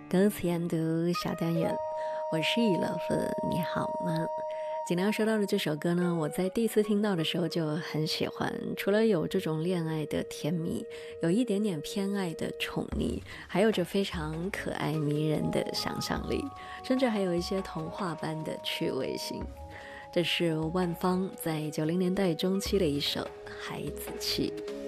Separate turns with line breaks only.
歌词研读小单元，我是雨乐芬，你好吗？今天要说到的这首歌呢，我在第一次听到的时候就很喜欢，除了有这种恋爱的甜蜜，有一点点偏爱的宠溺，还有着非常可爱迷人的想象力，甚至还有一些童话般的趣味性。这是万芳在90年代中期的一首《孩子气》。